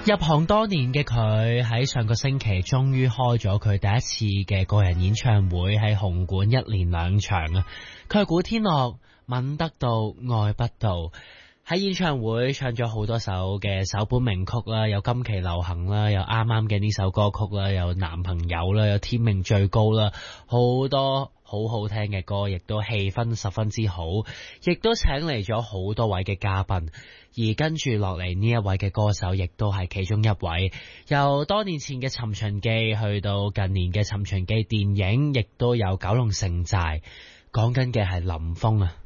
入行多年嘅佢喺上個星期終於開咗佢第一次嘅個人演唱會，喺紅館一連兩場啊！佢係古天樂，吻得到愛不到。喺演唱會唱咗好多首嘅首本名曲啦，有今期流行啦，有啱啱嘅呢首歌曲啦，有男朋友啦，有天命最高啦，好多好好聽嘅歌，亦都氣氛十分之好，亦都請嚟咗好多位嘅嘉賓，而跟住落嚟呢一位嘅歌手亦都係其中一位，由多年前嘅尋秦記去到近年嘅尋秦記電影，亦都有九龍城寨，講緊嘅係林峰啊。